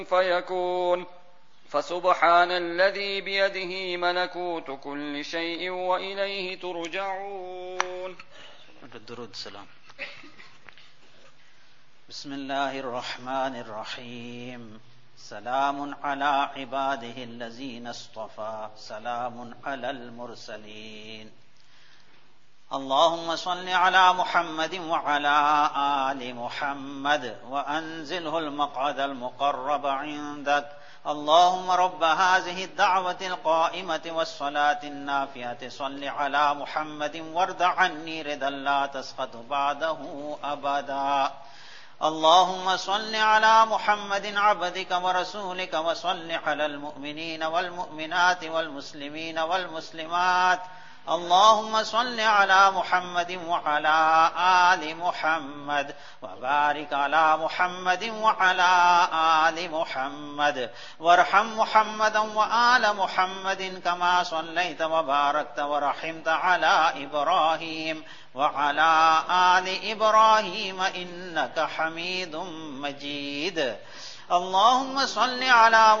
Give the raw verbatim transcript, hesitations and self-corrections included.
فيكون فسبحان الذي بيده ملكوت كل شيء وإليه ترجعون. الدرود السلام. بسم الله الرحمن الرحيم. سلام على عباده الذين اصطفى سلام على المرسلين. اللهم صل على محمد وعلى آل محمد وأنزله المقعد المقرب عندك. اللهم رب هذه الدعوة القائمة والصلاة النافعة صل على محمد وارض عني رضا لا تسخط بعده أبدا. اللهم صل على محمد عبدك ورسولك وصل على المؤمنين والمؤمنات والمسلمين والمسلمات. اللهم صل على محمد وعلى آل محمد وبارك على محمد وعلى آل محمد وارحم محمدا وآل محمد كما صليت وباركت ورحمت على إبراهيم وعلى آل إبراهيم إنك حميد مجيد. اللهم صل على